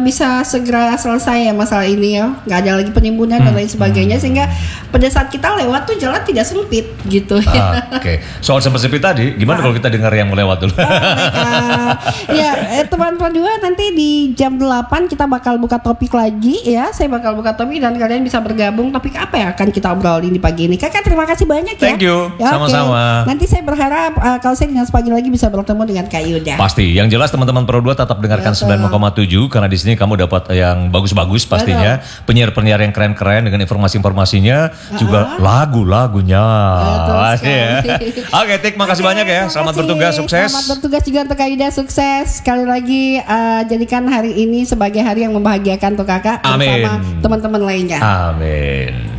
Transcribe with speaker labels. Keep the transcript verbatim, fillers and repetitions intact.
Speaker 1: bisa segera selesai ya masalah ini ya, nggak ada lagi penimbunan hmm. dan lain sebagainya, sehingga pada saat kita lewat tuh jalan tidak sempit gitu.
Speaker 2: Oke, okay. Soal sempit tadi, gimana nah. kalau kita dengar yang melewat dulu?
Speaker 1: uh, ya, eh, teman-teman dua nanti di jam delapan kita bakal buka topik lagi ya, saya bakal buka topik dan kalian bisa bergabung. Topik apa yang akan kita obrolin di pagi ini? Kakak terima kasih banyak ya.
Speaker 2: Thank you,
Speaker 1: ya,
Speaker 2: sama-sama.
Speaker 1: Okay. Nanti saya berharap uh, kalau saya dengan sepagi lagi bisa bertemu dengan Kak Yuda.
Speaker 2: Pasti, yang jelas teman-teman Pro dua tetap dengarkan sembilan koma tujuh karena di sini kamu dapat yang bagus-bagus pastinya. Betul. Penyiar-penyiar yang keren-keren dengan informasi-informasinya, uh-huh. juga lagu-lagunya. Ya. Oke, Tik, makasih okay, banyak ya. Selamat makasih. bertugas, sukses.
Speaker 1: Selamat bertugas juga untuk Kak Yuda, sukses. Sekali lagi uh, jadikan hari ini sebagai hari yang membahagiakan untuk Kakak bersama teman-teman lainnya.
Speaker 2: Amin.